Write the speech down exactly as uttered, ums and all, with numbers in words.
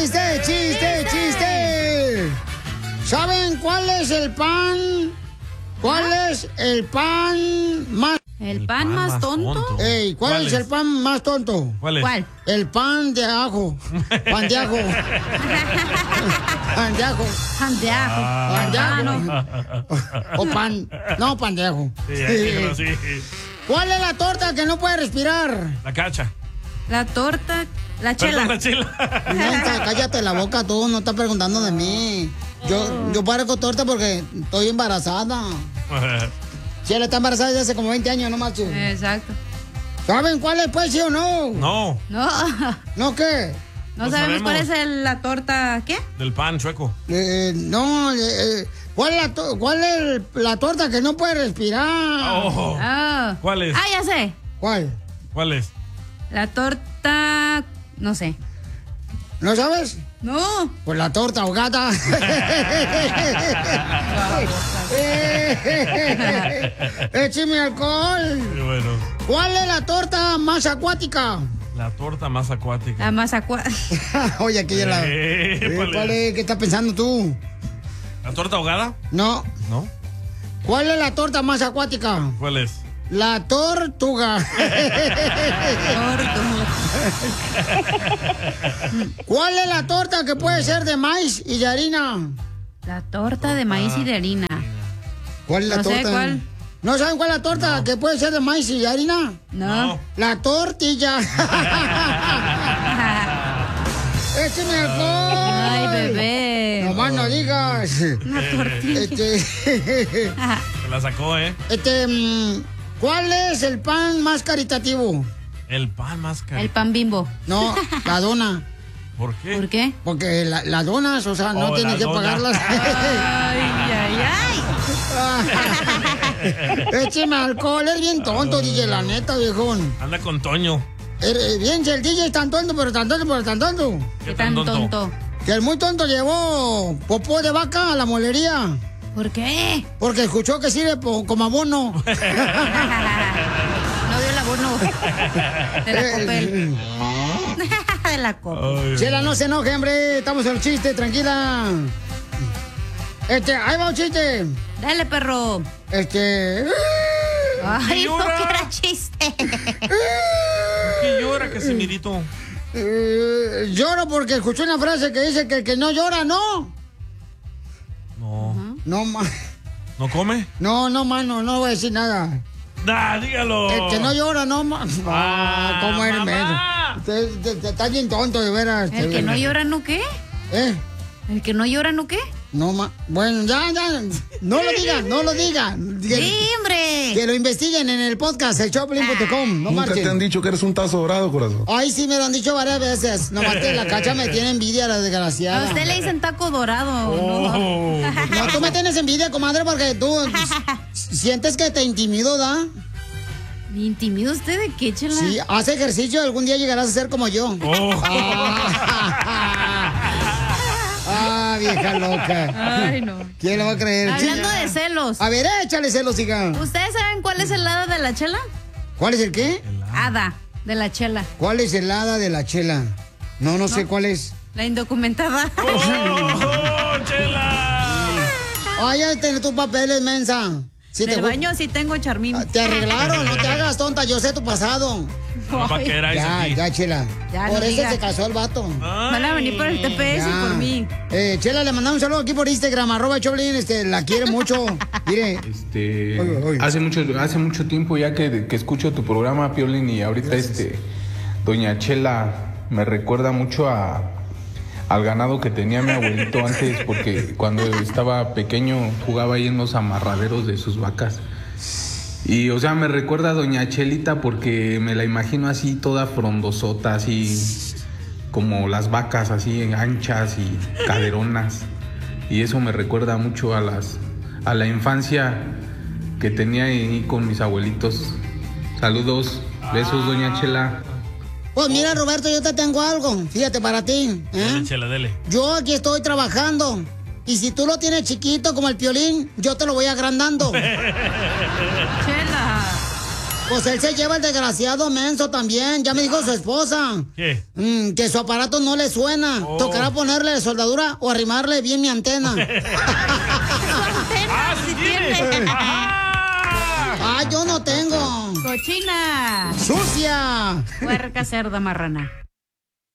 chiste, chiste, chiste. ¿Saben cuál es el pan? ¿Cuál es el pan más... ¿El pan, pan más, más tonto? tonto. Ey, ¿cuál, ¿Cuál es, es el pan más tonto? ¿Cuál es? ¿Cuál? El pan de ajo. Pan de ajo. Pan de ajo. Pan de ajo. Ah. Pan de ajo. O pan. No, pan de ajo. Sí, sí, sí. ¿Cuál es la torta que no puede respirar? La cacha. La torta... La chela. Perdón, la chela. Neta, cállate la boca tú, no estás preguntando de mí. Yo, yo parezco torta porque estoy embarazada. Chela está embarazada desde hace como veinte años, no marches. Exacto. ¿Saben cuál es, pues, sí o no? No. No. ¿No qué? No, no sabemos, sabemos cuál es el, la torta, ¿qué? Del pan chueco. Eh, no, eh, ¿cuál, es la to ¿cuál es la torta que no puede respirar? Oh. Oh. ¿Cuál es? Ah, ya sé. ¿Cuál? ¿Cuál es? La torta, no sé. ¿No sabes? No. Pues la torta ahogada. Écheme alcohol. Qué bueno. ¿Cuál es la torta más acuática? La torta más acuática. La más acuática. Oye, aquí ya la... Eh, eh, ¿cuál, ¿Cuál es? ¿Qué estás pensando tú? ¿La torta ahogada? No. ¿No? ¿Cuál es la torta más acuática? ¿Cuál es? La tortuga. ¿Cuál es la torta que puede ser de maíz y de harina? La torta de maíz y de harina. ¿Cuál es la no torta? Sé cuál. ¿No saben cuál es la torta no. que puede ser de maíz y de harina? No. no. La tortilla. ¡Écheme alcohol! Ay, bebé. Nomás no digas. Una tortilla. Este... Se la sacó, ¿eh? Este... ¿Cuál es el pan más caritativo? El pan más caritativo. El pan Bimbo. No, la dona. ¿Por qué? ¿Por qué? Porque las la donas, o sea, no oh, tienes que dona. pagarlas. Ay, ay, ay. Écheme alcohol, es bien tonto, uh, D J, la neta, viejón. Anda con Toño. Eh, bien, si el D J es tan tonto, pero tan tonto, pero tan tonto. ¿Qué tan tonto? tonto? Que el muy tonto llevó popó de vaca a la molería. ¿Por qué? Porque escuchó que sirve como abono. No dio el abono. De la Copel. De la Copel. Chela, no se enoje, hombre. Estamos en el chiste, tranquila. Este, ahí va un chiste. Dale, perro. Este... Ay, no, que era chiste. ¿Por qué llora, Casimirito? Eh, lloro porque escuché una frase que dice que el que no llora, no. No. Uh-huh. No, ma. ¿No come? No, no, mano, no voy a decir nada. Nah, dígalo. El que no llora, no, ma. Ah, ¿cómo eres, te, te, te, Estás bien tonto, de veras. ¿El que no llora, no qué? ¿Eh? ¿El que no llora, no qué? No, ma. Bueno, ya, ya. No lo digan, no lo digan. Sí, hombre. Que lo investiguen en el podcast, el Choplin punto com. No Nunca marchen. te han dicho que eres un tazo dorado, corazón. Ay, sí, me lo han dicho varias veces. Nomás que la cacha me tiene envidia, la desgraciada. A usted le dicen taco dorado. Oh. No. No, tú me tienes envidia, comadre, porque tú sientes que te intimido, ¿da? ¿Me intimido usted de qué, chela? Sí, haz ejercicio, algún día llegarás a ser como yo. Oh. Ah, vieja loca. Ay, no. ¿Quién lo va a creer? Hablando de celos. A ver, échale celos, hija. ¿Ustedes saben cuál es el hada de la chela? ¿Cuál es el qué? El Hada de la chela. ¿Cuál es el hada de la chela? No, no, no. sé cuál es. La indocumentada. ¡Oh, chela! Ay, ya tienes tus papeles, mensa. Si en el baño sí tengo charmín. Te arreglaron, no te hagas tonta, yo sé tu pasado. No, ya, aquí. ya, Chela. Ya, por no eso diga. se casó el vato. Ay. Van a venir por el T P S ya. y por mí. Eh, Chela, le mandamos un saludo aquí por Instagram, arroba Choplin, este, la quiere mucho. Mire. Este, oy, oy. hace mucho, hace mucho tiempo ya que, que escucho tu programa, Piolín, y ahorita Gracias. este, doña Chela me recuerda mucho a, al ganado que tenía mi abuelito antes, porque cuando estaba pequeño jugaba ahí en los amarraderos de sus vacas. Y, o sea, me recuerda a doña Chelita porque me la imagino así toda frondosota, así como las vacas, así anchas y caderonas. Y eso me recuerda mucho a las a la infancia que tenía ahí con mis abuelitos. Saludos, besos, doña Chela. Pues mira, Roberto, yo te tengo algo, fíjate, para ti. ¿eh? Dele, Chela, dele. Yo aquí estoy trabajando. Y si tú lo tienes chiquito como el Piolín, yo te lo voy agrandando. Chela. Pues él se lleva el desgraciado menso también. Ya me dijo su esposa. ¿Qué? Mm, que su aparato no le suena. Oh. Tocará ponerle soldadura o arrimarle bien mi antena. ¡Ah, sí tiene! ¡Ajá! Ah, yo no tengo. Cochina. ¡Sucia! Puerca, cerda, marrana.